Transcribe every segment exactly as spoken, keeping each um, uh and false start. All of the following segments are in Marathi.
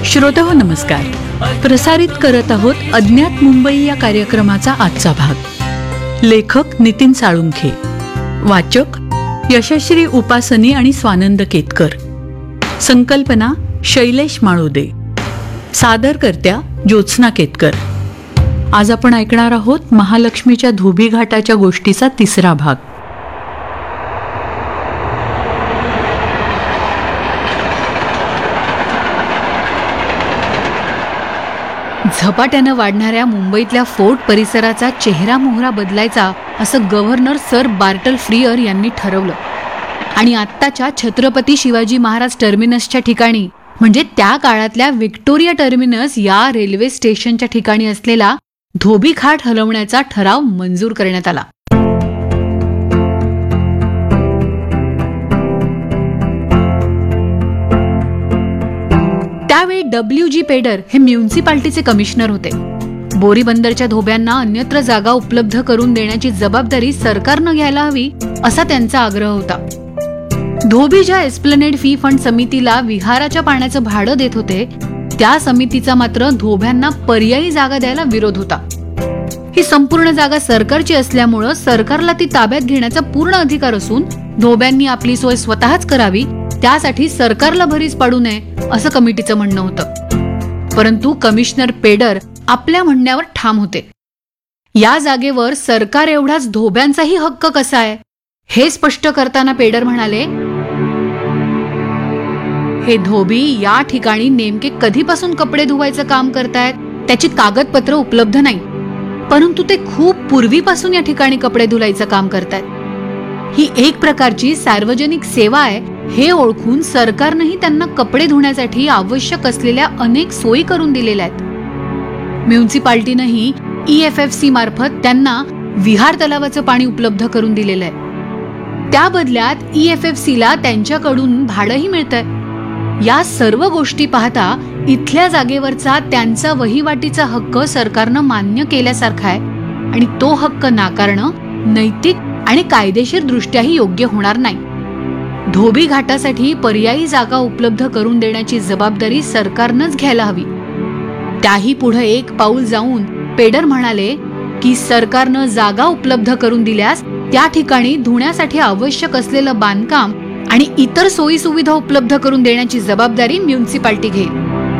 श्रोतेहो नमस्कार. प्रसारित करत आहोत अज्ञात मुंबई या कार्यक्रमाचा आजचा भाग. लेखक नितीन साळुंखे, वाचक यशश्री उपासनी आणि स्वानंद केतकर, संकल्पना शैलेश माळुदे, सादरकर्त्या ज्योत्स्ना केतकर. आज आपण ऐकणार आहोत महालक्ष्मीच्या धोबी घाटाच्या गोष्टीचा तिसरा भाग. झपाट्यानं वाढणाऱ्या मुंबईतल्या फोर्ट परिसराचा चेहरा मोहरा बदलायचा असं गव्हर्नर सर बार्टल फ्रियर यांनी ठरवलं. आणि आत्ताच्या छत्रपती शिवाजी महाराज टर्मिनसच्या ठिकाणी, म्हणजे त्या काळातल्या व्हिक्टोरिया टर्मिनस या रेल्वे स्टेशनच्या ठिकाणी असलेला धोबी घाट हलवण्याचा ठराव मंजूर करण्यात आला. त्यावेळी डब्ल्यू जी पेडर हे म्युन्सिपाल्टीचे कमिशनर होते. बोरीबंदरच्या धोब्यांना अन्यत्र जागा उपलब्ध करून देण्याची जबाबदारी सरकारनं घ्यायला हवी असा त्यांचा आग्रह होता. धोबी ज्या एस्प्लनेड फी फंड समितीला विहाराच्या पाण्याचं भाडं देत होते, त्या समितीचा मात्र धोब्यांना पर्यायी जागा द्यायला विरोध होता. ही संपूर्ण जागा सरकारची असल्यामुळं सरकारला ती ताब्यात घेण्याचा पूर्ण अधिकार असून धोब्यांनी आपली सोय स्वतःच करावी, त्यासाठी सरकारला भरीस पाडू नये असं कमिटीचं म्हणणं होतं. परंतु कमिशनर पेडर आपल्या म्हणण्यावर ठाम होते. या जागेवर सरकार एवढाच धोब्यांचाही हक्क कसा आहे हे स्पष्ट करताना पेडर म्हणाले, हे धोबी या ठिकाणी नेमके कधीपासून कपडे धुवायचं काम करतायत त्याची कागदपत्र उपलब्ध नाही, परंतु ते खूप पूर्वीपासून या ठिकाणी कपडे धुवायचं काम करतायत. ही एक प्रकारची सार्वजनिक सेवा आहे हे ओळखून सरकारनंही त्यांना कपडे धुण्यासाठी आवश्यक असलेल्या अनेक सोयी करून दिलेल्या आहेत. म्युन्सिपाल्टीनंही ई एफ एफ सी मार्फत त्यांना विहार तलावाचं पाणी उपलब्ध करून दिलेलं आहे. त्या बदल्यात ई एफ एफ सी ला त्यांच्याकडून भाडंही मिळतंय. या सर्व गोष्टी पाहता इथल्या जागेवरचा त्यांचा वहिवाटीचा हक्क सरकारनं मान्य केल्यासारखा आहे आणि तो हक्क नाकारणं नैतिक आणि कायदेशीर दृष्ट्याही योग्य होणार नाही. धोबी घाटासाठी पर्यायी जागा उपलब्ध करून देण्याची जबाबदारी सरकारनंच घ्यायला हवी. त्याही पुढे एक पाऊल जाऊन पेडर म्हणाले की सरकारनं जागा उपलब्ध करून दिल्यास त्या ठिकाणी धुण्यासाठी आवश्यक असलेलं बांधकाम आणि इतर सोयी सुविधा उपलब्ध करून देण्याची जबाबदारी म्युन्सिपाल्टी घेईल.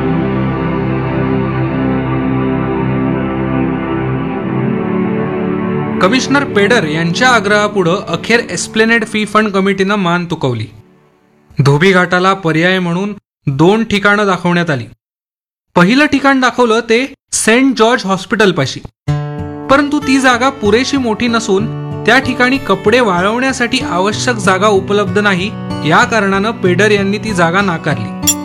कमिशनर पेडर यांच्या आग्रहापुढे अखेर एस्प्लेनेड फी फंड कमिटीनं मान तुकवली. धोबी घाटाला पर्याय म्हणून दोन ठिकाणं दाखवण्यात आली. पहिलं ठिकाण दाखवलं ते सेंट जॉर्ज हॉस्पिटल पाशी, परंतु ती जागा पुरेशी मोठी नसून त्या ठिकाणी कपडे वाळवण्यासाठी आवश्यक जागा उपलब्ध नाही, या कारणानं पेडर यांनी ती जागा नाकारली.